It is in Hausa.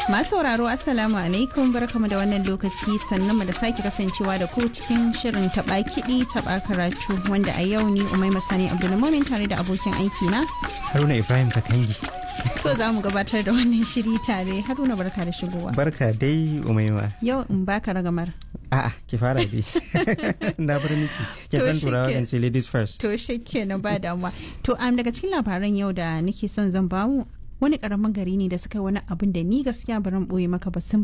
Masu sauraro Assalamu alaikum barkamu da wannan lokaci sannan mu da sake kasancewa da ku cikin shirin taɓa kiɗi taɓa karatu wanda a yau ni Umaima Sani Abdulmumin tare da abokin aiki na Haruna Ibrahim Kakangi. To za mu gabatar da wannan shiri tare. Haruna barka da shigowa. Barka dai Umaima. Yau in baka ragamar. A'a ki fara dai. Na bar miki. Ke san turawa kan ce ladies first. To shi kenan ba damuwa. To daga cikin labaran yau da nake son zan bamu wani karamin gari ne da suka yi wani abin da ni gaskiya baran boye maka ba sun